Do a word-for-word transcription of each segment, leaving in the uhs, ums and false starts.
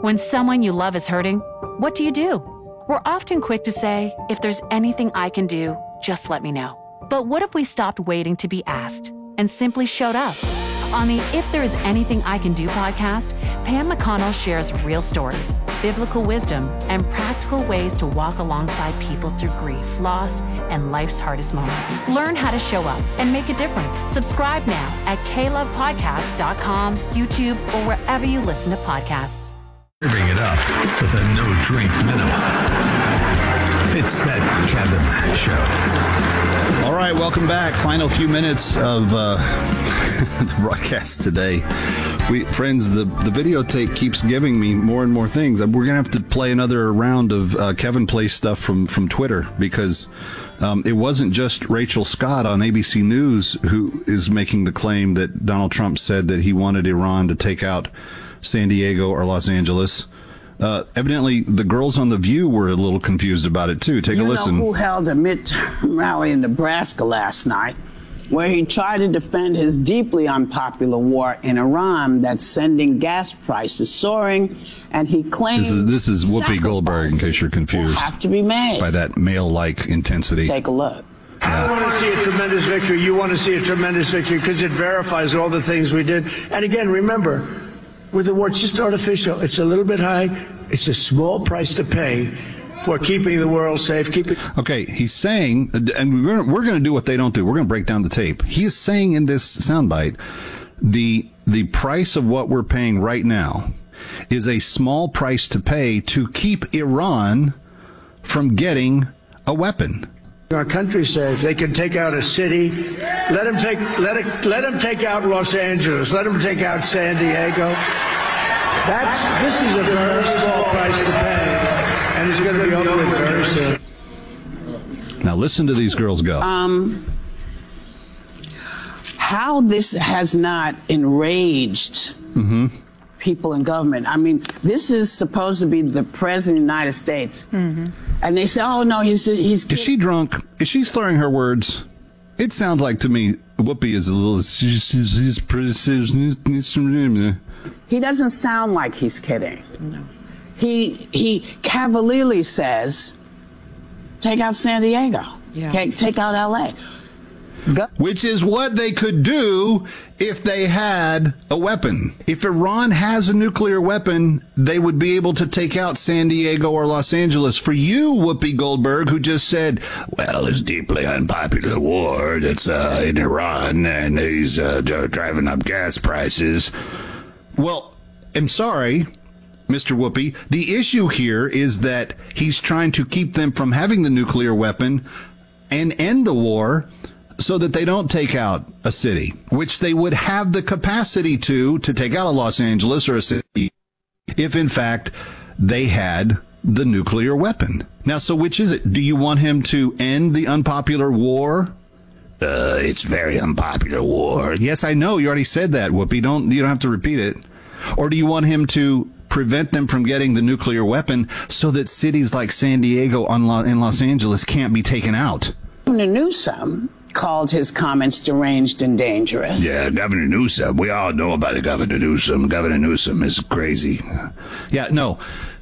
When someone you love is hurting, what do you do? We're often quick to say, if there's anything I can do, just let me know. But what if we stopped waiting to be asked and simply showed up? On the If There Is Anything I Can Do podcast, Pam McConnell shares real stories, biblical wisdom, and practical ways to walk alongside people through grief, loss, and life's hardest moments. Learn how to show up and make a difference. Subscribe now at k love podcast dot com, YouTube, or wherever you listen to podcasts. Bring it up with a no-drink minimum. It's that Kevin Show. All right, welcome back. Final few minutes of uh, the broadcast today. We friends, the, the videotape keeps giving me more and more things. We're going to have to play another round of uh, Kevin Plays stuff from, from Twitter because um, it wasn't just Rachel Scott on A B C News who is making the claim that Donald Trump said that he wanted Iran to take out San Diego or Los Angeles. Uh, evidently, the girls on The View were a little confused about it, too. Take you a listen. You know who held a midterm rally in Nebraska last night where he tried to defend his deeply unpopular war in Iran that's sending gas prices soaring, and he claimed This is, this is Whoopi Goldberg, in case you're confused. Have to be made. By that male-like intensity. Take a look. I want to see a tremendous victory. You want to see a tremendous victory because it verifies all the things we did. And again, remember, with the war, it's just artificial. It's a little bit high. It's a small price to pay for keeping the world safe. Keeping. Okay, he's saying, and we're we're going to do what they don't do. We're going to break down the tape. He is saying in this soundbite, the the price of what we're paying right now is a small price to pay to keep Iran from getting a weapon. Our country's safe. They can take out a city. Let them take let it let them take out Los Angeles. Let them take out San Diego. That's this is a very small price to pay, and it's going to be over with very soon. Now listen to these girls go. Um, how this has not enraged mm-hmm. people in government. I mean, this is supposed to be the president of the United States. Mm-hmm. And they say, oh, no, he's... he's Is she drunk? Is she slurring her words? It sounds like to me, Whoopi is a little... He doesn't sound like he's kidding. No. He, he cavalierly says, take out San Diego. Yeah. Okay, take out L A. Go- Which is what they could do if they had a weapon. If Iran has a nuclear weapon, they would be able to take out San Diego or Los Angeles. For you, Whoopi Goldberg, who just said, well, it's deeply unpopular war that's uh, in Iran, and he's uh, driving up gas prices. Well, I'm sorry, Mister Whoopi. The issue here is that he's trying to keep them from having the nuclear weapon and end the war so that they don't take out a city, which they would have the capacity to, to take out a Los Angeles or a city if, in fact, they had the nuclear weapon. Now, so which is it? Do you want him to end the unpopular war? Uh, it's very unpopular war. Yes, I know. You already said that, Whoopi. Don't, you don't have to repeat it. Or do you want him to prevent them from getting the nuclear weapon so that cities like San Diego and Los Angeles can't be taken out? Governor Newsom called his comments deranged and dangerous. Yeah, Governor Newsom. We all know about it, Governor Newsom. Governor Newsom is crazy. Yeah, no.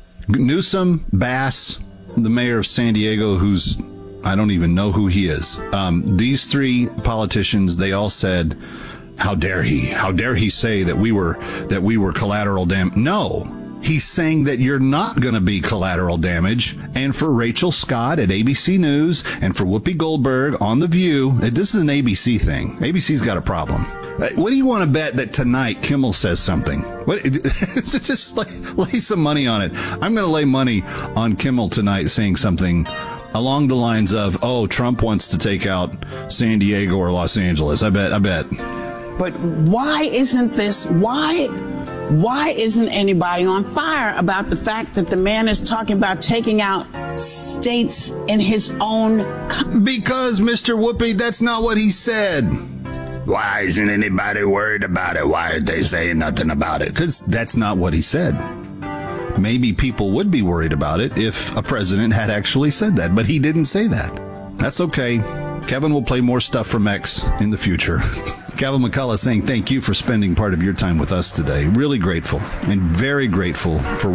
Newsom, Bass, the mayor of San Diego, who's, I don't even know who he is. Um, these three politicians, they all said, how dare he? How dare he say that we were, that we were collateral damage? No. He's saying that you're not going to be collateral damage. And for Rachel Scott at A B C News and for Whoopi Goldberg on The View, this is an A B C thing. A B C's got a problem. What do you want to bet that tonight Kimmel says something? What? Just lay, lay some money on it. I'm going to lay money on Kimmel tonight saying something along the lines of, oh, Trump wants to take out San Diego or Los Angeles. I bet. I bet. But why isn't this? Why? Why isn't anybody on fire about the fact that the man is talking about taking out states in his own country? Because, Mister Whoopi, that's not what he said. Why isn't anybody worried about it? Why aren't they saying nothing about it? Because that's not what he said. Maybe people would be worried about it if a president had actually said that, but he didn't say that. That's okay. Kevin will play more stuff from X in the future. Kevin McCullough saying thank you for spending part of your time with us today. Really grateful and very grateful for